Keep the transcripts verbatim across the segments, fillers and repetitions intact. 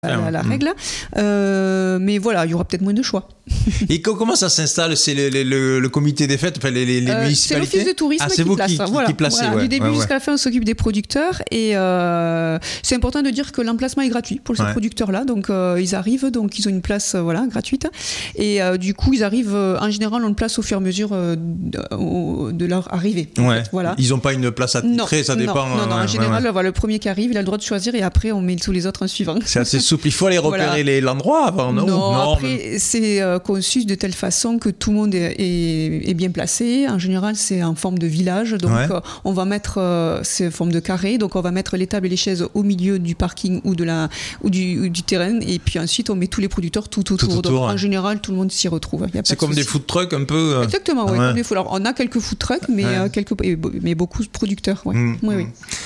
à la règle. Euh, mais voilà, il y aura peut-être moins de choix. Et comment ça s'installe? C'est le, le, le, le comité des fêtes, enfin les, les, les euh, municipalités? C'est l'office de tourisme ah, c'est qui vous place. Qui, qui, voilà. qui placez, voilà. ouais. Du début ouais, jusqu'à ouais. la fin, on s'occupe des producteurs. Et euh, c'est important de dire que l'emplacement est gratuit pour ces ouais. producteurs-là. Donc euh, ils arrivent, donc ils ont une place euh, voilà, gratuite. Et euh, du coup, ils arrivent, euh, en général, on le place au fur et à mesure euh, de, de leur arrivée. Ouais. Fait, voilà. Ils n'ont pas une place attitrée, ça dépend. Non, non, non ouais, en général, ouais. voilà, le premier qui arrive, il a le droit de choisir et après, on met tous les autres en suivant. C'est assez souple. Il faut aller repérer voilà. les, l'endroit avant, non? Non, non après, mais... c'est euh, conçu de telle façon que tout le monde est, est, est bien placé. En général, c'est en forme de village. Donc, ouais. euh, on va mettre, euh, c'est en forme de carré. Donc, on va mettre les tables et les chaises au milieu du parking ou, de la, ou, du, ou du terrain. Et puis ensuite, on met tous les producteurs tout autour. Tout autour donc, ouais. en général, tout le monde s'y retrouve. Y a c'est comme souci. Des food trucks un peu. Euh... Exactement, ouais, ouais. comme des food. Alors, on a quelques food trucks, mais, ouais. euh, quelques, mais beaucoup de producteurs. Ouais. Mmh. Oui, oui.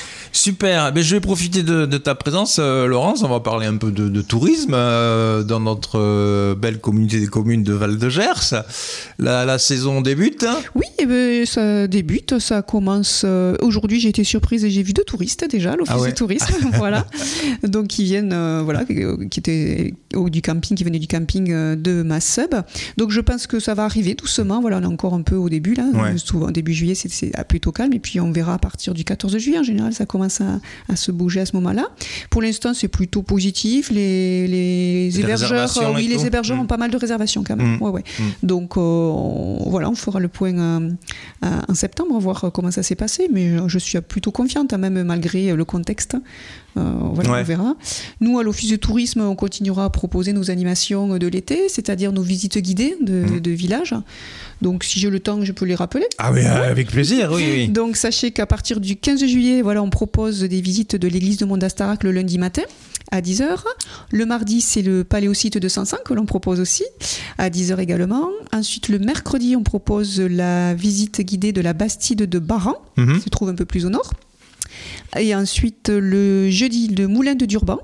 Super, mais je vais profiter de, de ta présence, euh, Laurence. On va parler un peu de, de tourisme euh, dans notre euh, belle communauté des communes de Val-de-Gers. La, la saison débute. Hein oui, eh ben, ça débute, ça commence. Euh, aujourd'hui, j'ai été surprise et j'ai vu deux touristes déjà, l'office ah ouais. du tourisme, voilà. Donc, qui viennent, euh, voilà, qui étaient au, du camping, qui venaient du camping euh, de Massub. Donc, je pense que ça va arriver doucement. Voilà, on est encore un peu au début là. Ouais. Souvent, début juillet, c'est, c'est plutôt calme. Et puis, on verra à partir du quatorze juillet. En général, ça commence À, à se bouger à ce moment-là. Pour l'instant, c'est plutôt positif. Les, les, les hébergeurs, euh, oui, les hébergeurs mmh. ont pas mal de réservations quand même. Mmh. Ouais, ouais. Mmh. Donc, euh, on, voilà, on fera le point euh, euh, en septembre, voir comment ça s'est passé. Mais je suis plutôt confiante, même malgré le contexte. Euh, voilà, ouais. on verra. Nous, à l'Office de tourisme, on continuera à proposer nos animations de l'été, c'est-à-dire nos visites guidées de, mmh. de villages. Donc, si j'ai le temps, je peux les rappeler. Ah oui, avec plaisir, oui, oui. Donc, sachez qu'à partir du quinze juillet, voilà, on propose des visites de l'église de Mont-d'Astarac le lundi matin à dix heures. Le mardi, c'est le paléosite de Sansan que l'on propose aussi à dix heures également. Ensuite, le mercredi, on propose la visite guidée de la Bastide de Baran, mmh. qui se trouve un peu plus au nord. Et ensuite, le jeudi, le Moulin de Durban.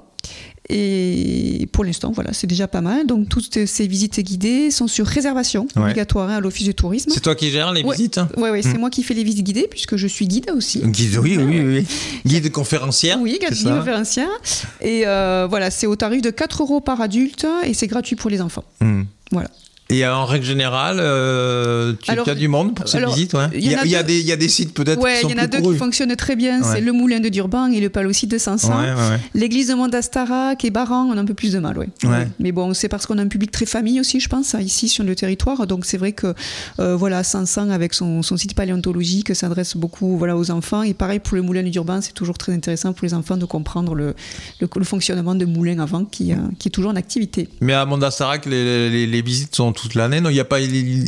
Et pour l'instant, voilà, c'est déjà pas mal. Donc, toutes ces visites guidées sont sur réservation ouais. obligatoire hein, à l'Office du tourisme. C'est toi qui gères les ouais. visites hein Oui, ouais, mmh. c'est moi qui fais les visites guidées, puisque je suis guide aussi. Guide, oui, oui, oui. oui. Guide conférencière. Oui, guide c'est conférencière. Et euh, voilà, c'est au tarif de quatre euros par adulte et c'est gratuit pour les enfants. Mmh. Voilà. Et en règle générale, euh, tu alors, as du monde pour ces alors, visites ouais. Il y, y, a, y, a des, y a des sites peut-être ouais, qui sont plus courus. Il y en a deux courus. Qui fonctionnent très bien. Ouais. C'est le Moulin de Durban et le Paléosite de Sansan. Ouais, ouais, ouais. L'église de Mont-d'Astarac et Baran, on a un peu plus de mal. Ouais. Ouais. Mais bon, c'est parce qu'on a un public très famille aussi, je pense, ici sur le territoire. Donc c'est vrai que euh, voilà, Sansan, avec son, son site paléontologique, s'adresse beaucoup voilà, aux enfants. Et pareil pour le Moulin de Durban, c'est toujours très intéressant pour les enfants de comprendre le, le, le fonctionnement de moulin avant qui, euh, qui est toujours en activité. Mais à Mont-d'Astarac, les, les, les visites sont toute l'année. Non, il n'y a pas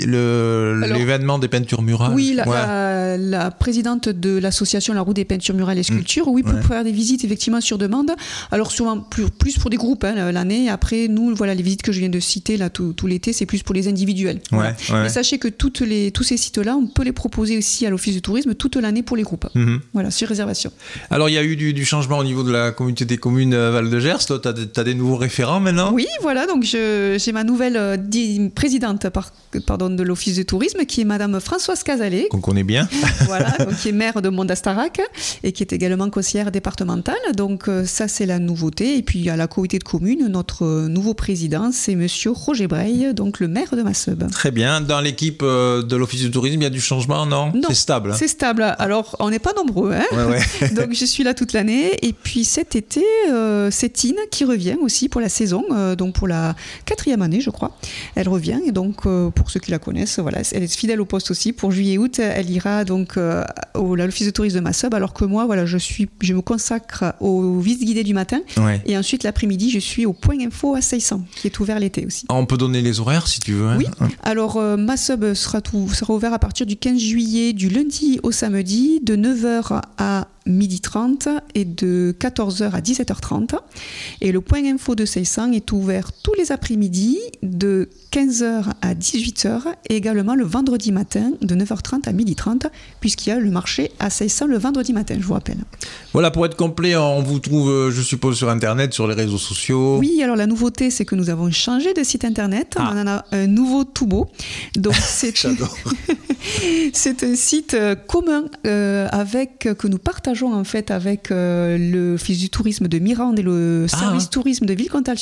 Le, Alors, l'événement des peintures murales. Oui, la, ouais. la, la présidente de l'association La Roue des peintures murales et sculptures, mmh. oui, pour ouais. faire des visites effectivement sur demande. Alors souvent plus, plus pour des groupes hein, l'année. Après, nous, voilà, les visites que je viens de citer là tout, tout l'été, c'est plus pour les individuels. Ouais, voilà. ouais. Mais sachez que toutes les, tous ces sites-là, on peut les proposer aussi à l'Office du tourisme toute l'année pour les groupes. Mmh. Voilà, sur réservation. Alors il y a eu du, du changement au niveau de la communauté des communes Val-de-Gers. Toi, tu as des nouveaux référents maintenant? Oui, voilà. Donc je, j'ai ma nouvelle euh, di- présidente par pardon, de l'Office du tourisme, qui est Madame Françoise Casalet. Qu'on connaît bien. Voilà, donc, qui est maire de Mont-d'Astarac et qui est également conseillère départementale. Donc euh, ça, c'est la nouveauté. Et puis à la communauté de communes, notre euh, nouveau président, c'est Monsieur Roger Breil, donc le maire de Massub. Très bien. Dans l'équipe euh, de l'Office du tourisme, il y a du changement, non? Non, c'est stable. Hein. C'est stable. Alors, on n'est pas nombreux. Hein ouais, ouais. Donc je suis là toute l'année. Et puis cet été, euh, c'est Tine qui revient aussi pour la saison, euh, donc pour la quatrième année, je crois. Elle revient. Et donc, euh, pour ceux qui la connaissent, voilà, elle est fidèle au poste aussi. Pour juillet-août, elle ira donc euh, au, à l'Office de tourisme de Massub, alors que moi, voilà, je, suis, je me consacre aux visites guidées du matin. Ouais. Et ensuite, l'après-midi, je suis au Point Info à Seissan, qui est ouvert l'été aussi. On peut donner les horaires si tu veux. Hein. Oui. Alors, euh, Massub sera, tout, sera ouvert à partir du quinze juillet, du lundi au samedi, de neuf heures à midi trente et de quatorze heures à dix-sept heures trente. Et le Point Info de Seissan est ouvert tous les après-midi de quinze heures à dix-huit heures et également le vendredi matin de neuf heures trente à midi trente, puisqu'il y a le marché à Seissan le vendredi matin, je vous rappelle. Voilà, pour être complet, on vous trouve, je suppose, sur Internet, sur les réseaux sociaux. Oui, alors la nouveauté, c'est que nous avons changé de site Internet. Ah. On en a un nouveau tout beau. Donc, c'est, J'adore. c'est un site commun euh, avec, que nous partageons partageons en fait avec euh, le Office du tourisme de Mirande et le service ah. tourisme de Villecontal